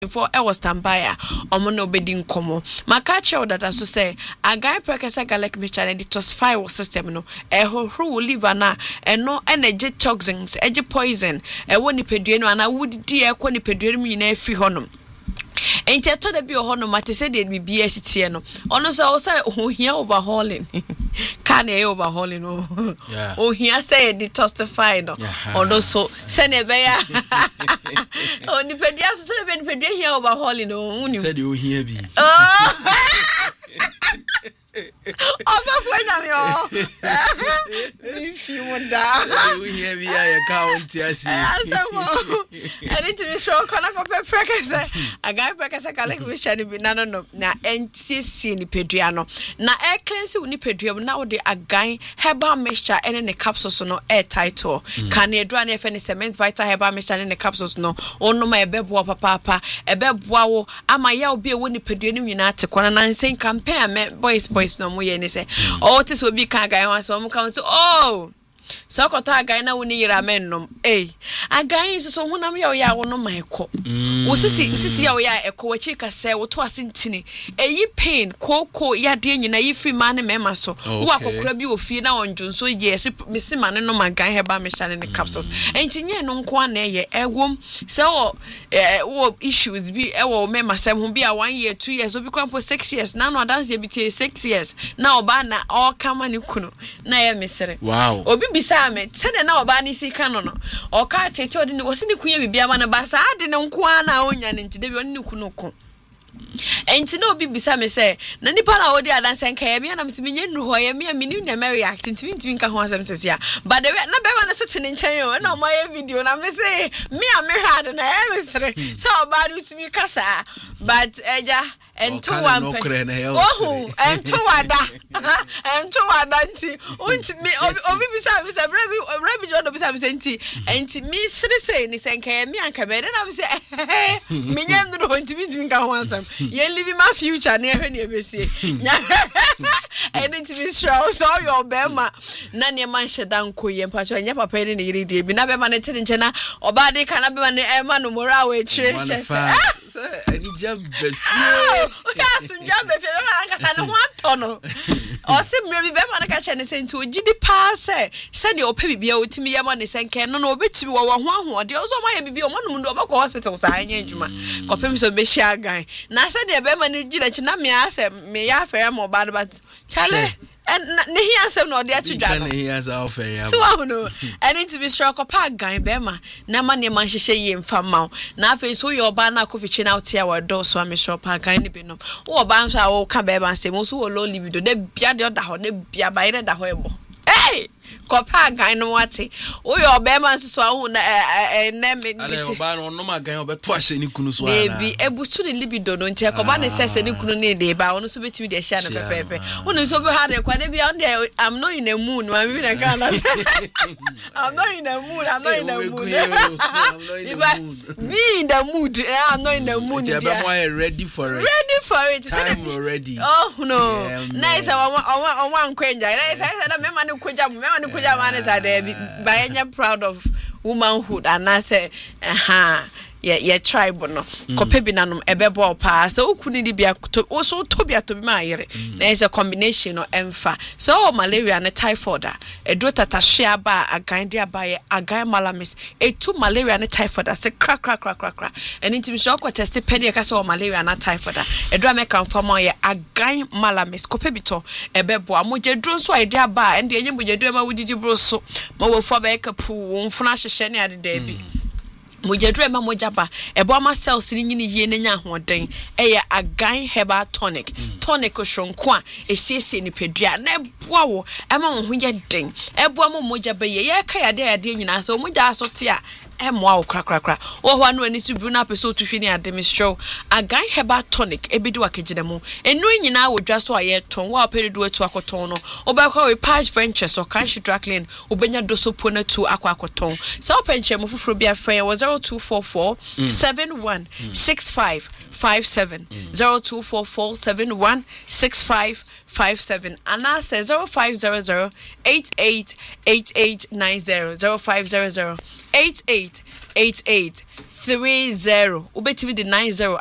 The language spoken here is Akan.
for I was standby omono obedi nkomo maka che odada so say a guy prekesa garlic mixture and detoxify system no ehoro liver na eno energy toxins eje poison woni pedue no ana wudi e ko ni pedue mu nyina afi honom enti eto da bi honom mate say de bibia sitie no ono so say ohia overhauling can e overhauling no ohia say detoxify no ono so say ne be ya oni pedue so be ni pedue hia overhauling no uni say de ohia bi Ozo fwenya yo. Ifi wonda. We hear ya account asi. Asamo. Eni to be sure kana ko pepeke say. Aga pepeke kale ko shani bi na no na NCC ni pedua no. Na air cleanse ni pedua na wo de agan herbal mixture ene ne capsules no air title. Kan e dua na efe ne cement vital herbal mixture ene ne capsules no. Ono ma ebeboa papa ebeboa wo ama ya obi e wo ni pedua ni nyina atekwana na nsen campaign me boys no mo ye ni say oh this will be kan guy wan so mo kan so oh so kota guy na woni yira men nom a guy so honam ya wo no maiko wo sisi ya wo ya eko wachi ka say wo to asintini eyi pain koko ya de nyina yi free man mema so wo akokora bi ofie na onjo so yes misi man no magan heba me shane ne capsules entinye no nko na ye ewom say wo issues bi ewo mema sem ho bi a 1 year 2 years obi kwampo 6 years na no dance bi 6 years na oba na all kama ne kunu na ye mesere wow obi bisa me sene na oba ni sika no o ka cheche odi ni wosi ni kunya bibia ma na basa ade ne nko ana onya ne ntide bi oni ni kunu ko enti na obi bisa me say na nipa na odi adanse nka ye bia na msi menye nru ho ye me minim na me react ntimi nka ho asem tesia but the na be ma na so tene nchen yo na o ma ye video na me say me a me hard na e me sere so oba do timi kasa but eja ento wampe oh ento wada nti untimi obi bisa rebi jodo bisa nti mi sere say ni senka ye me anka be na me say menyam no ntimi nka ho asem ye live my future na ehwe na ebesie enti sure so your bema na ne man sheda nko ye mpacho nya papa ne yiri die bi na bema ne tene nchena oba de kana bema ne ema no mora we chire ani jambesie o sun jambe fe bema nka sa ne ho atono o se mre bi bema na ka che ne senti o gidi pa se de opa bibia otimi ye ma ne senke no no obetimi wo ho aho de o so ma ye bibia o ma no ndo obakọ hospital sa anya adwuma kopem so be hia gan na se de be ma ne gida chi na me ase me ya fa ya mo bad but chale ne hi asem no de atudwa no ne hi asa ofer ya so I know I need to be struck up gan be ma na ma ne man hihye ye mfa ma na afi so your ba na kofichi na otia wa do so am shop gan ne be no wo ba nso a wo ka be ba nsem so wo low libido de bia de da ho de bia ba ire da ho ebo hey kopa gan no wate wo your be man so ahu na na me ale oba no no ma gan obeto ahye ni kunu so ana baby ebusu de libido no ntia koba ne sese ni kunu ne de ba ono so betimi de hia na pepepe ono so be ha de kwa de bia on de I'm not in a mood ma me na kan I'm not in a mood be in the mood I'm not in the mood yeah be ready for it time already oh no nice I want kwenja nice na me ma ne kwenja man is there by any proud of womanhood and I say yeah tribe no kope bi nanom ebebo pa so okuni di bia o so tobia to bi ma yere na is a combination of emfa so malaria and typhoid edo tatahwe aba agan dia ba ye agan malamis etu malaria and typhoid se kra and intim so ko test pedi ka so malaria and typhoid edo ameka mfama ye agan malamis kope bi to ebebo amoje dro so idea ba and enye moje dro ma wudidi bro so ma wo fo ba ekapu mfuna hyehye ne ade da bi mojadru ema mojaba ebo ama cells ni nyini ye nenya ahoden eye agan herbal tonic tonic ohronko a esiesie ni pedua na eboa wo ema wo ho ye den eboa mo mojaba ye ka yade nyina so moja asote a emwa krakrakra wo ho anu ani subru na peso tuhwe ni ademistro agan herbal tonic ebedi wakegide mu enu nyina wodwa so aye ton wo aperidu atu akoton no obekwa we patch ventures or kan shidraclin obenya dosopo na tu akoton so openche mu fufuro bia frɛ wo 0244 716557 0244 716557 and I say 0500 888890 0500 8888 30 wobetimi de 90